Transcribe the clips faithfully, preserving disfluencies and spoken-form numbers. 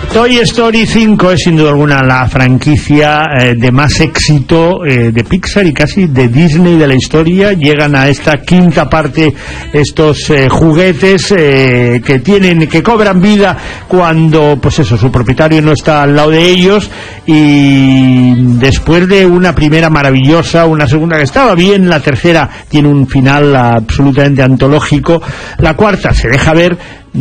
Toy Story cinco es sin duda alguna la franquicia eh, de más éxito eh, de Pixar y casi de Disney de la historia. Llegan a esta quinta parte estos eh, juguetes eh, que tienen, que cobran vida cuando, pues eso, su propietario no está al lado de ellos, y después de una primera maravillosa, una segunda que estaba bien, la tercera tiene un final absolutamente antológico, la cuarta se deja ver.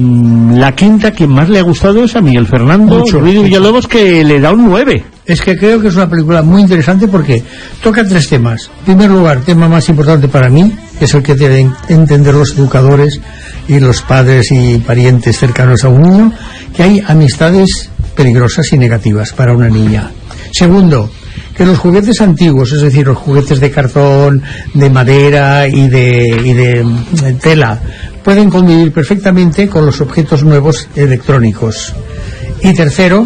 La quinta, quien más le ha gustado es a Miguel Fernando Ruiz Villalobos, que le da un nueve. Es que creo que es una película muy interesante porque toca tres temas. En primer lugar, tema más importante para mí, que es el que deben entender los educadores y los padres y parientes cercanos a un niño, que hay amistades peligrosas y negativas para una niña. Segundo, que los juguetes antiguos, es decir, los juguetes de cartón, de madera y de, y de, de tela, pueden convivir perfectamente con los objetos nuevos electrónicos. Y tercero,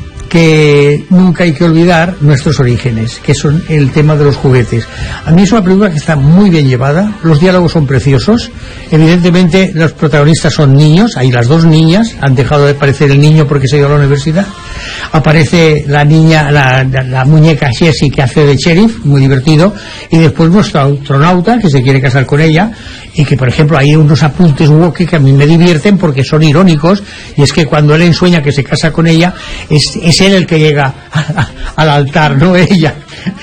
que nunca hay que olvidar nuestros orígenes, que son el tema de los juguetes. A mí es una película que está muy bien llevada, los diálogos son preciosos, evidentemente los protagonistas son niños, hay las dos niñas, han dejado de aparecer el niño porque se ha ido a la universidad, aparece la niña, la, la, la muñeca Jessie, que hace de sheriff, muy divertido, y después nuestro astronauta, que se quiere casar con ella, y que por ejemplo hay unos apuntes Wookiee que a mí me divierten porque son irónicos, y es que cuando él ensueña que se casa con ella, es, es él el que llega a, a, al altar, no ella,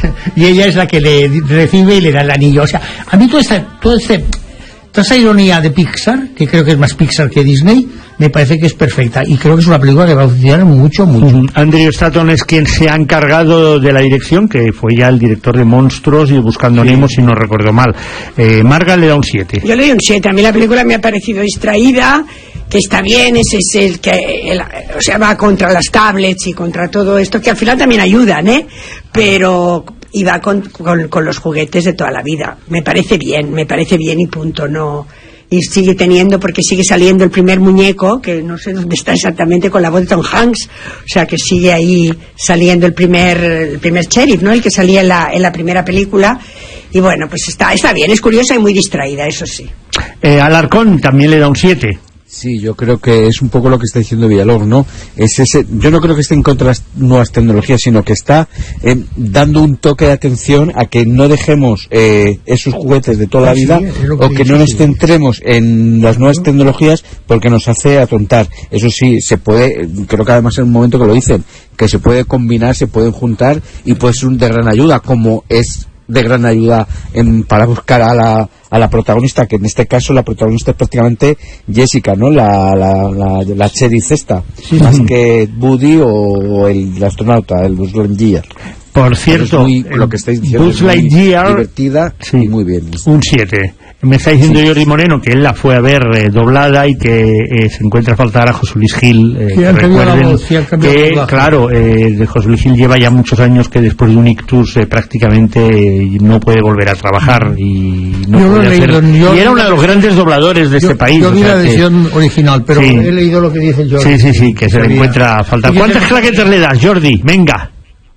y ella es la que le recibe y le da el anillo. O sea, a mí todo este, todo este, toda esa ironía de Pixar, que creo que es más Pixar que Disney, me parece que es perfecta, y creo que es una película que va a funcionar mucho, mucho. Uh-huh. Andrew Stanton es quien se ha encargado de la dirección, que fue ya el director de Monstruos y Buscando sí. Nemo, si no recuerdo mal. eh, Marga le da un siete. Yo le doy un siete. A mí la película me ha parecido distraída, que está bien, ese es el que el, o sea, va contra las tablets y contra todo esto, que al final también ayudan, ¿eh? Pero y va con, con, con los juguetes de toda la vida. Me parece bien, me parece bien y punto. No, y sigue teniendo, porque sigue saliendo el primer muñeco, que no sé dónde está exactamente, con la voz de Tom Hanks, o sea que sigue ahí saliendo el primer el primer sheriff, ¿no? El que salía en la, en la primera película, y bueno, pues está, está bien, es curiosa y muy distraída, eso sí. eh, Alarcón también le da un siete. Sí, yo creo que es un poco lo que está diciendo Villalobos, ¿no? Es ese, yo no creo que esté en contra de las nuevas tecnologías, sino que está eh, dando un toque de atención a que no dejemos eh, esos juguetes de toda la vida, sí, que o que no nos centremos en las nuevas tecnologías porque nos hace atontar. Eso sí, se puede, creo que además en un momento que lo dicen, que se puede combinar, se pueden juntar y puede ser de gran ayuda, como es de gran ayuda en, para buscar a la a la protagonista, que en este caso la protagonista es prácticamente Jessica, ¿no? La la la, la sheriff esta, sí, más sí. que Woody o, o el astronauta, el Buzz Lightyear. Por cierto, muy, lo que estáis diciendo Buzz Lightyear, divertida, sí, y muy bien. Un siete. Me está diciendo sí. Jordi Moreno que él la fue a ver eh, doblada y que eh, se encuentra a faltar a José Luis Gil. Eh, sí, que recuerden voz, sí, que, claro, eh, de José Luis Gil lleva ya muchos años que después de un ictus eh, prácticamente eh, no puede volver a trabajar y no yo puede he hacer. Leído, yo y era uno de los grandes dobladores de yo, este país. Yo vi o sea la edición que, original, pero sí. he leído lo que dice Jordi. Sí, sí, sí, que se le encuentra a faltar. ¿Cuántas claquetas le das, Jordi? Venga.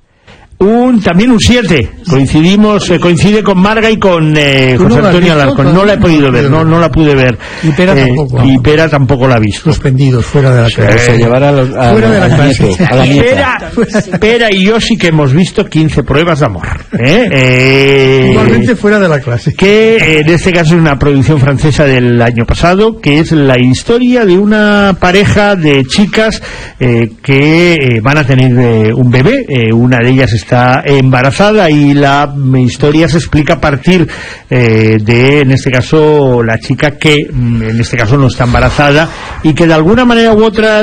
Un, también un siete. Coincidimos, eh, coincide con Marga y con eh, José Antonio Alarcón. No la he podido ver, no, no la pude ver. Y Pera eh, tampoco. Y Pera tampoco la ha visto. Suspendidos, fuera de la clase. Se llevará a los, a, fuera de la clase. A la Pera, Pera y yo sí que hemos visto quince pruebas de amor. ¿eh? Eh, Igualmente fuera de la clase. Que eh, en este caso es una producción francesa del año pasado, que es la historia de una pareja de chicas eh, que eh, van a tener eh, un bebé. Eh, una de ellas está está embarazada y la historia se explica a partir eh, de, en este caso, la chica que en este caso no está embarazada y que de alguna manera u otra